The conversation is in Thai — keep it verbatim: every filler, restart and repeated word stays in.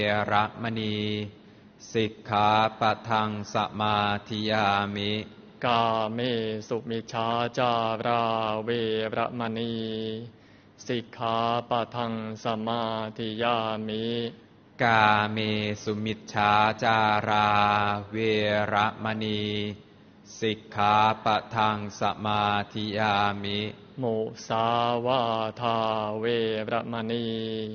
ระมณีสิกขาปะทังสมาธิยามิกาเมสุมิจฉาจาราเวระมณีสิกขาปะทังสมาธิยามิกาเมสุมิจฉาจาราเวระมณีสิกขาปะทังสมาธิยามิมุสาวาทาเวระมณี